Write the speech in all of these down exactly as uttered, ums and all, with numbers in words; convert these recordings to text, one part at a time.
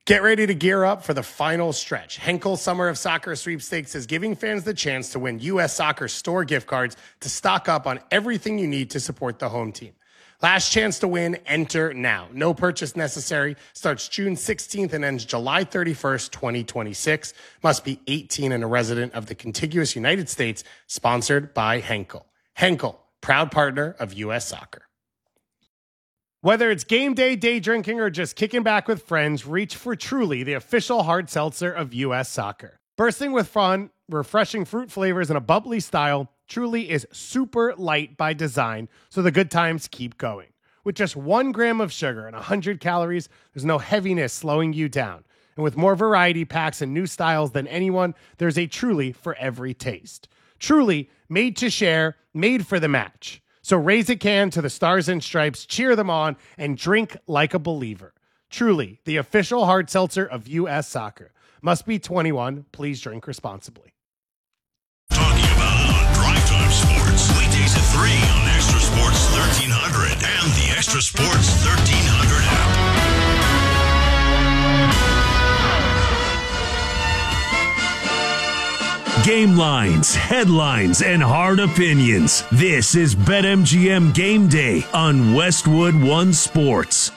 Get ready to gear up for the final stretch. Henkel Summer of Soccer Sweepstakes is giving fans the chance to win U S Soccer store gift cards to stock up on everything you need to support the home team. Last chance to win, enter now. No purchase necessary. Starts June sixteenth and ends July thirty-first, twenty twenty-six. Must be eighteen and a resident of the contiguous United States. Sponsored by Henkel. Henkel, proud partner of U S Soccer. Whether it's game day, day drinking, or just kicking back with friends, reach for Truly, the official hard seltzer of U S Soccer. Bursting with fun, refreshing fruit flavors, and a bubbly style, Truly is super light by design, so the good times keep going. With just one gram of sugar and one hundred calories, there's no heaviness slowing you down. And with more variety packs and new styles than anyone, there's a Truly for every taste. Truly, made to share, made for the match. So raise a can to the Stars and Stripes, cheer them on, and drink like a believer. Truly, the official hard seltzer of U S Soccer. Must be twenty-one. Please drink responsibly. Talking about it on Drive Time Sports. Weekdays at three on Extra Sports thirteen hundred and the Extra Sports thirteen hundred app. Game lines, headlines, and hard opinions. This is BetMGM Game Day on Westwood One Sports.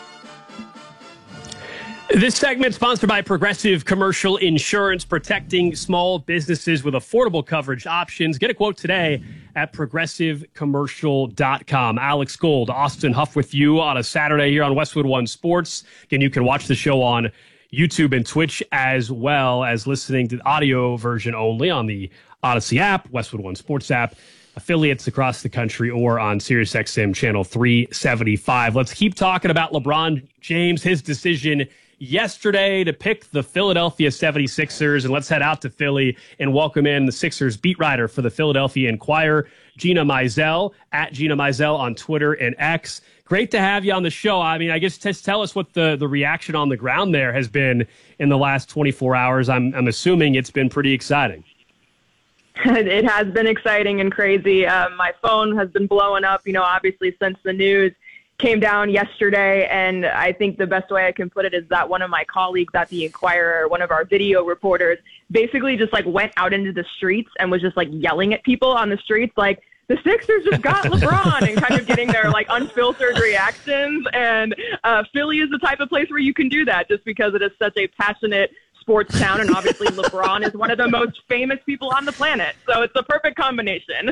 This segment sponsored by Progressive Commercial Insurance, protecting small businesses with affordable coverage options. Get a quote today at progressive commercial dot com. Alex Gold, Austin Huff with you on a Saturday here on Westwood One Sports. Again, you can watch the show on YouTube and Twitch, as well as listening to the audio version only on the Odyssey app, Westwood One Sports app, affiliates across the country, or on SiriusXM channel three seventy-five. Let's keep talking about LeBron James, his decision yesterday to pick the Philadelphia seventy-sixers. And let's head out to Philly and welcome in the Sixers beat writer for the Philadelphia Inquirer, Gina Mizell, at Gina Mizell on Twitter and X. Great to have you on the show. I mean, I guess just tell us what the, the reaction on the ground there has been in the last twenty-four hours. I'm I'm assuming it's been pretty exciting. It has been exciting and crazy. Uh, my phone has been blowing up, you know, obviously since the news came down yesterday. And I think the best way I can put it is that one of my colleagues at the Inquirer, one of our video reporters, basically just like went out into the streets and was just like yelling at people on the streets, like, the Sixers just got LeBron, and kind of getting their like unfiltered reactions. And uh, Philly is the type of place where you can do that just because it is such a passionate sports town. And obviously LeBron is one of the most famous people on the planet. So it's a perfect combination.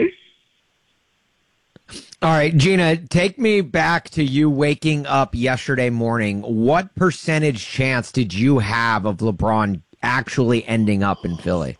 All right, Gina, take me back to you waking up yesterday morning. What percentage chance did you have of LeBron actually ending up in Philly?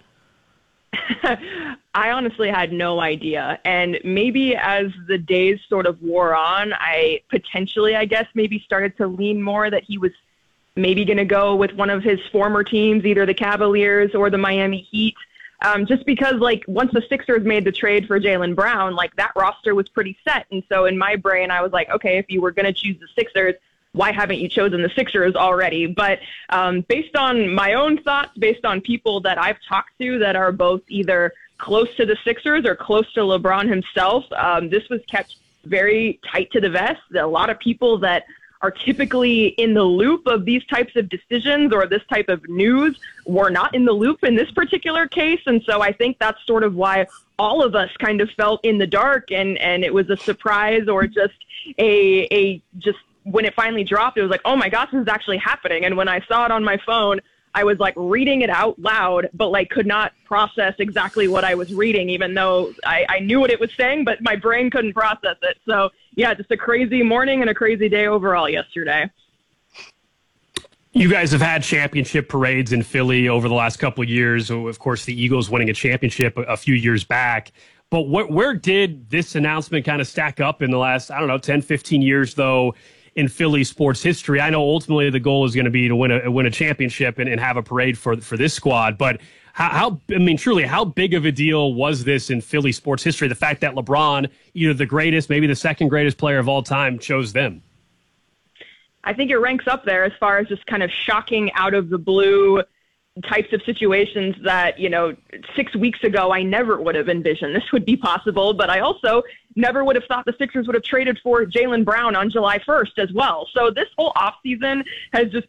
I honestly had no idea. And maybe as the days sort of wore on, I potentially, I guess, maybe started to lean more that he was maybe going to go with one of his former teams, either the Cavaliers or the Miami Heat. Um, just because, like, once the Sixers made the trade for Jaylen Brown, like, that roster was pretty set. And so in my brain, I was like, okay, if you were going to choose the Sixers, why haven't you chosen the Sixers already? But um, based on my own thoughts, based on people that I've talked to that are both either close to the Sixers or close to LeBron himself, um, this was kept very tight to the vest. A lot of people that are typically in the loop of these types of decisions or this type of news were not in the loop in this particular case. And so I think that's sort of why all of us kind of felt in the dark, and, and it was a surprise or just a, a just when it finally dropped, it was like, oh my gosh, this is actually happening. And when I saw it on my phone, I was like reading it out loud, but like could not process exactly what I was reading, even though I, I knew what it was saying, but my brain couldn't process it. So yeah, just a crazy morning and a crazy day overall yesterday. You guys have had championship parades in Philly over the last couple of years. Of course, the Eagles winning a championship a, a few years back. But wh- where did this announcement kind of stack up in the last, I don't know, ten, fifteen years, though, in Philly sports history? I know ultimately the goal is going to be to win a win a championship and, and have a parade for for this squad. But how, how, I mean, truly, how big of a deal was this in Philly sports history? The fact that LeBron, either the greatest, maybe the second greatest player of all time, chose them. I think it ranks up there as far as just kind of shocking out of the blue types of situations that, you know, six weeks ago, I never would have envisioned this would be possible. But I also never would have thought the Sixers would have traded for Jaylen Brown on July first as well. So this whole offseason has just